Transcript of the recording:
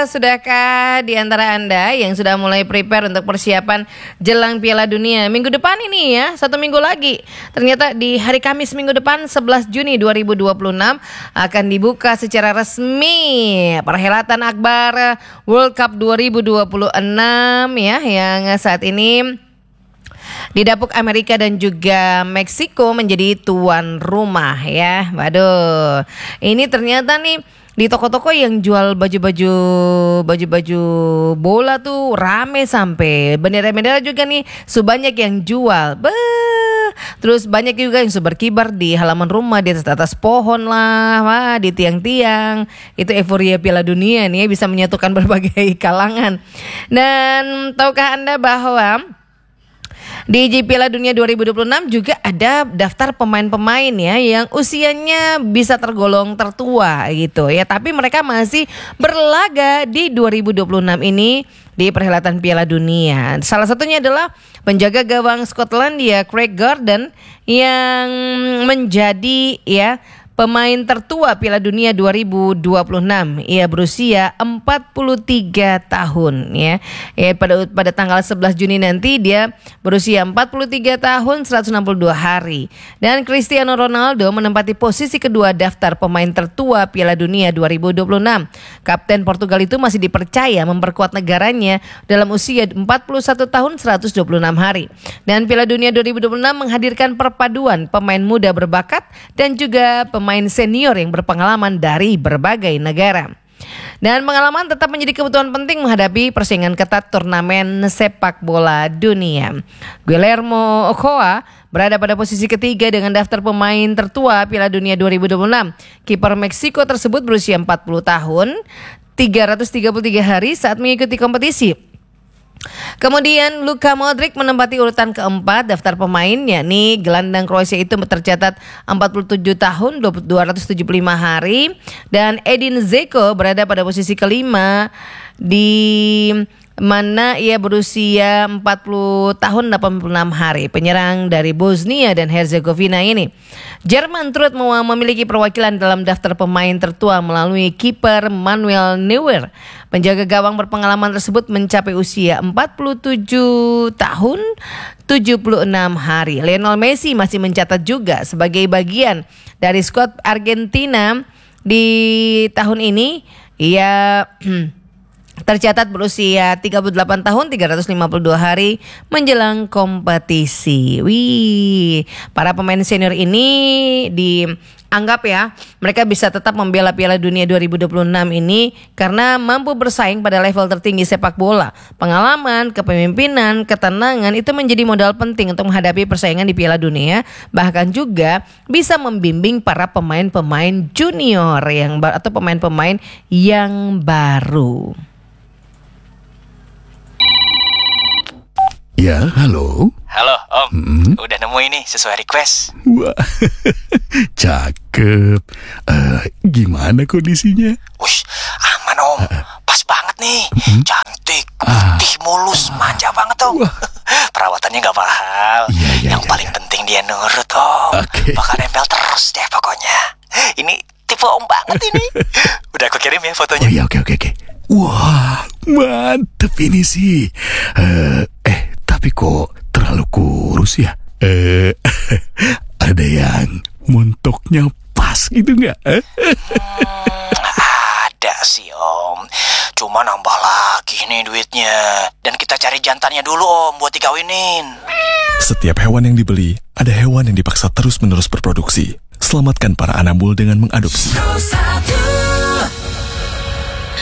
sudahkah di antara Anda yang sudah mulai prepare untuk persiapan jelang Piala Dunia minggu depan ini ya, 1 minggu lagi. Ternyata di hari Kamis minggu depan 11 Juni 2026 akan dibuka secara resmi perhelatan akbar World Cup 2026 ya, yang saat ini didapuk Amerika dan juga Meksiko menjadi tuan rumah ya. Waduh, ini ternyata nih di toko-toko yang jual baju-baju bola tuh rame, sampai bendera-bendera juga nih sebanyak yang jual. Terus banyak juga yang berkibar di halaman rumah, di atas pohon lah, wah, di tiang-tiang. Itu euforia Piala Dunia nih, bisa menyatukan berbagai kalangan. Dan tahukah Anda bahwa di Piala Dunia 2026 juga ada daftar pemain-pemain ya yang usianya bisa tergolong tertua gitu ya, tapi mereka masih berlaga di 2026 ini di perhelatan Piala Dunia. Salah satunya adalah penjaga gawang Skotlandia Craig Gordon yang menjadi ya pemain tertua Piala Dunia 2026. Ia berusia 43 tahun ya. Pada tanggal 11 Juni nanti dia berusia 43 tahun 162 hari. Dan Cristiano Ronaldo menempati posisi kedua daftar pemain tertua Piala Dunia 2026. Kapten Portugal itu masih dipercaya memperkuat negaranya dalam usia 41 tahun 126 hari. Dan Piala Dunia 2026 menghadirkan perpaduan pemain muda berbakat dan juga pemain senior yang berpengalaman dari berbagai negara. Dan pengalaman tetap menjadi kebutuhan penting menghadapi persaingan ketat turnamen sepak bola dunia. Guillermo Ochoa berada pada posisi ketiga dengan daftar pemain tertua Piala Dunia 2026. Kiper Meksiko tersebut berusia 40 tahun, 333 hari saat mengikuti kompetisi. Kemudian Luka Modric menempati urutan keempat daftar pemain, yakni gelandang Kroasia itu tercatat 47 tahun 275 hari, dan Edin Dzeko berada pada posisi kelima di mana ia berusia 40 tahun 86 hari, penyerang dari Bosnia dan Herzegovina ini. Jerman turut memiliki perwakilan dalam daftar pemain tertua melalui kiper Manuel Neuer. Penjaga gawang berpengalaman tersebut mencapai usia 47 tahun 76 hari. Lionel Messi masih mencatat juga sebagai bagian dari skuad Argentina di tahun ini. Ia tercatat berusia 38 tahun 352 hari menjelang kompetisi. Wih, para pemain senior ini dianggap ya, mereka bisa tetap membela Piala Dunia 2026 ini karena mampu bersaing pada level tertinggi sepak bola. Pengalaman, kepemimpinan, ketenangan itu menjadi modal penting untuk menghadapi persaingan di Piala Dunia. Bahkan juga bisa membimbing para pemain-pemain junior atau pemain-pemain yang baru. Ya, halo. Halo, Om. Udah nemu ini sesuai request. Wah, cakep. Gimana kondisinya? Wush, aman, Om. Pas banget nih. Cantik, putih, mulus, manja banget, Om. Perawatannya gak mahal. Iya, Yang paling penting dia nurut, Om. Okay. Bakal nempel terus deh pokoknya. Ini tipe Om banget ini. Udah aku kirim ya fotonya. Oh iya, oke. Wah, mantep ini sih. Tapi kok terlalu kurus ya? Ada yang montoknya pas gitu nggak? Ada sih, Om. Cuma nambah lagi nih duitnya. Dan kita cari jantannya dulu, Om, buat dikawinin. Setiap hewan yang dibeli, ada hewan yang dipaksa terus-menerus berproduksi. Selamatkan para anabul dengan mengadopsi.